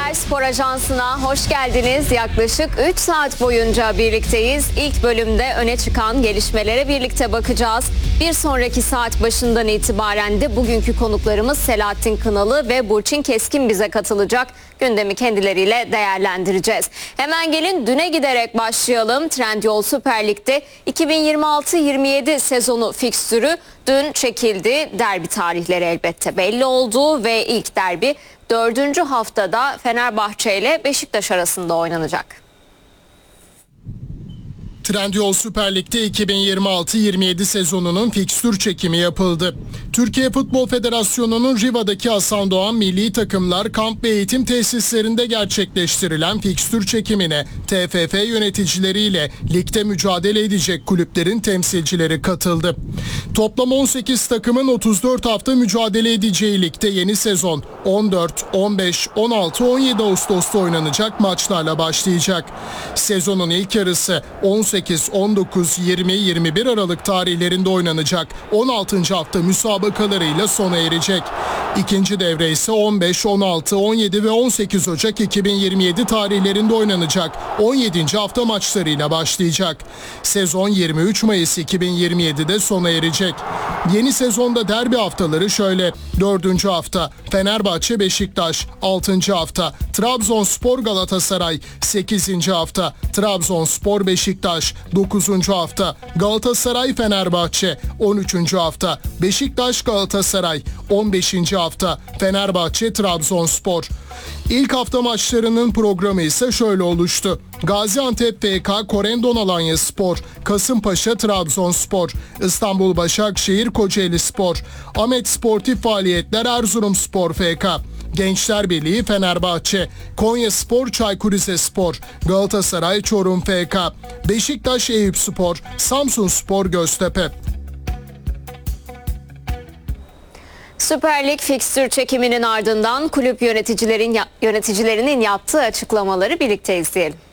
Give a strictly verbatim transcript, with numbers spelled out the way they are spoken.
Haber Spor Ajansı'na hoş geldiniz. Yaklaşık üç saat boyunca birlikteyiz. İlk bölümde öne çıkan gelişmelere birlikte bakacağız. Bir sonraki saat başından itibaren de bugünkü konuklarımız Selahattin Kınalı ve Burçin Keskin bize katılacak. Gündemi kendileriyle değerlendireceğiz. Hemen gelin düne giderek başlayalım. Trendyol Süper Lig'de iki bin yirmi altı yirmi yedi sezonu fikstürü dün çekildi. Derbi tarihleri elbette belli oldu ve ilk derbi dördüncü haftada Fenerbahçe ile Beşiktaş arasında oynanacak. Trendyol Süper Lig'de iki bin yirmi altı yirmi yedi sezonunun fikstür çekimi yapıldı. Türkiye Futbol Federasyonu'nun Riva'daki Hasan Doğan milli takımlar kamp ve eğitim tesislerinde gerçekleştirilen fikstür çekimine T F F yöneticileriyle ligde mücadele edecek kulüplerin temsilcileri katıldı. Toplam on sekiz takımın otuz dört hafta mücadele edeceği ligde yeni sezon on dört, on beş, on altı, on yedi Ağustos'ta oynanacak maçlarla başlayacak. Sezonun ilk yarısı on sekiz, on dokuz, yirmi, yirmi bir Aralık tarihlerinde oynanacak on altıncı hafta müsabakalarıyla sona erecek. İkinci devre ise on beş, on altı, on yedi ve on sekiz Ocak iki bin yirmi yedi tarihlerinde oynanacak on yedinci hafta maçlarıyla başlayacak. Sezon yirmi üç Mayıs iki bin yirmi yedi'de sona erecek. Yeni sezonda derbi haftaları şöyle: dördüncü hafta Fenerbahçe Beşiktaş, altıncı hafta Trabzonspor Galatasaray, sekizinci hafta Trabzonspor Beşiktaş, dokuzuncu hafta Galatasaray Fenerbahçe, on üçüncü hafta Beşiktaş Galatasaray, on beşinci hafta Fenerbahçe Trabzonspor. İlk hafta maçlarının programı ise şöyle oluştu: Gaziantep F K Korendon Alanyaspor, Kasımpaşa Trabzonspor, İstanbul Başakşehir Kocaelispor, Ahmet Sportif Faaliyetler Erzurumspor F K, Gençler Birliği Fenerbahçe, Konyaspor Çaykur Rizespor, Galatasaray Çorum F K, Beşiktaş Eyüpspor, Samsunspor Göztepe. Süper Lig fikstür çekiminin ardından kulüp yöneticilerin yöneticilerinin yaptığı açıklamaları birlikte izleyelim.